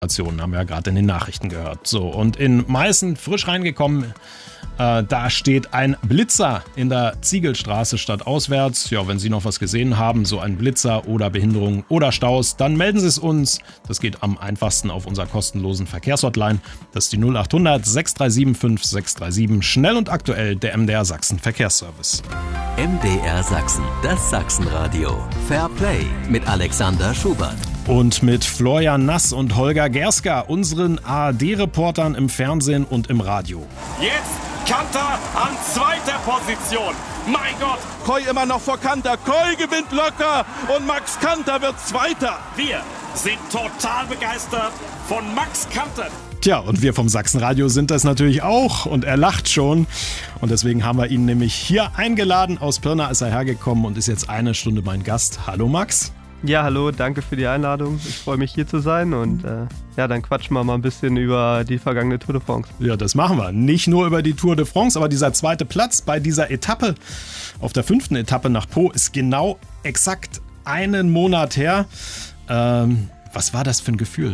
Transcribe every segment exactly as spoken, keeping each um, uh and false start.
Haben wir ja gerade in den Nachrichten gehört. So, und in Meißen frisch reingekommen, äh, da steht ein Blitzer in der Ziegelstraße statt auswärts. Ja, wenn Sie noch was gesehen haben, so ein Blitzer oder Behinderung oder Staus, dann melden Sie es uns. Das geht am einfachsten auf unserer kostenlosen Verkehrshotline. Das ist die null acht hundert sechs drei sieben fünf sechs drei sieben. Schnell und aktuell der M D R Sachsen Verkehrsservice. M D R Sachsen, das Sachsenradio. Fair Play mit Alexander Schubert. Und mit Florian Nass und Holger Gerska, unseren A R D-Reportern im Fernsehen und im Radio. Jetzt Kanter an zweiter Position. Mein Gott. Koy immer noch vor Kanter. Koy gewinnt locker und Max Kanter wird Zweiter. Wir sind total begeistert von Max Kanter. Tja, und wir vom Sachsenradio sind das natürlich auch und er lacht schon. Und deswegen haben wir ihn nämlich hier eingeladen. Aus Pirna ist er hergekommen und ist jetzt eine Stunde mein Gast. Hallo Max. Ja, hallo, danke für die Einladung. Ich freue mich hier zu sein und äh, ja, dann quatschen wir mal ein bisschen über die vergangene Tour de France. Ja, das machen wir. Nicht nur über die Tour de France, aber dieser zweite Platz bei dieser Etappe, auf der fünften Etappe nach Po, ist genau exakt einen Monat her. Ähm, was war das für ein Gefühl?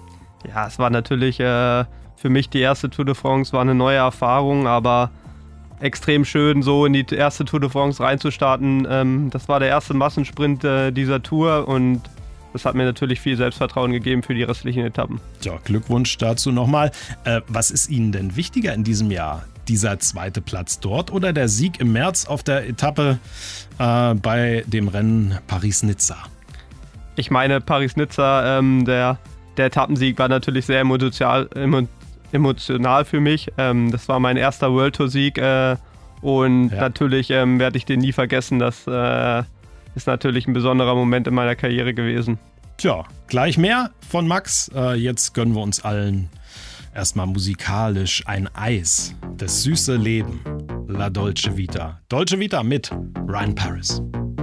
Ja, es war natürlich äh, für mich die erste Tour de France, war eine neue Erfahrung, aber extrem schön, so in die erste Tour de France reinzustarten. Ähm, das war der erste Massensprint äh, dieser Tour und das hat mir natürlich viel Selbstvertrauen gegeben für die restlichen Etappen. Ja, Glückwunsch dazu nochmal. Äh, was ist Ihnen denn wichtiger in diesem Jahr? Dieser zweite Platz dort oder der Sieg im März auf der Etappe äh, bei dem Rennen Paris-Nizza? Ich meine, Paris-Nizza, ähm, der, der Etappensieg war natürlich sehr emotional, emo, emotional für mich. Ähm, das war mein erster World Tour Sieg äh, und ja. natürlich ähm, werde ich den nie vergessen. Das äh, ist natürlich ein besonderer Moment in meiner Karriere gewesen. Tja, gleich mehr von Max. Äh, jetzt gönnen wir uns allen erstmal musikalisch ein Eis. Das süße Leben. La Dolce Vita. Dolce Vita mit Ryan Paris.